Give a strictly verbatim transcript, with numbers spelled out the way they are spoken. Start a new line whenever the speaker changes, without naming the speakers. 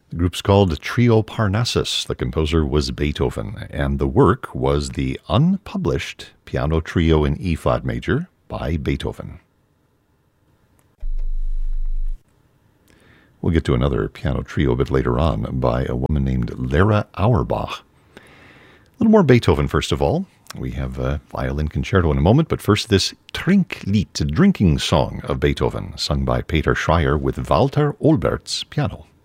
The group's called Trio Parnassus. The composer was Beethoven, and the work was the unpublished piano trio in E-flat major by Beethoven. We'll get to another piano trio a bit later on by a woman named Lara Auerbach. A little more Beethoven first of all. We have a violin concerto in a moment, but first this Trinklied, drinking song of Beethoven, sung by Peter Schreier with Walter Olbert's piano.